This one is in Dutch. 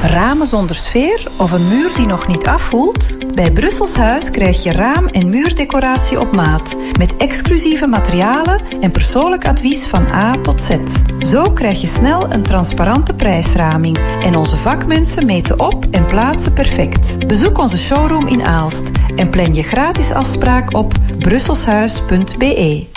Ramen zonder sfeer of een muur die nog niet afvoelt? Bij Brussels Huis krijg je raam- en muurdecoratie op maat. Met exclusieve materialen en persoonlijk advies van A tot Z. Zo krijg je snel een transparante prijsraming. En onze vakmensen meten op en plaatsen perfect. Bezoek onze showroom in Aalst en plan je gratis afspraak op brusselshuis.be.